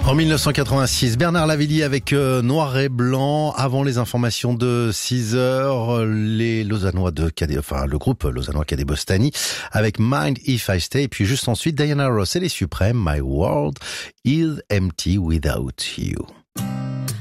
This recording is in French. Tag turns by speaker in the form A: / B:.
A: En 1986, Bernard Lavilliers avec Noir et Blanc. Avant les informations de 6 heures, les Lausannois de le groupe lausannois Cadet Bostani avec Mind If I Stay. Et puis juste ensuite, Diana Ross et les Suprêmes, My World is Empty Without You.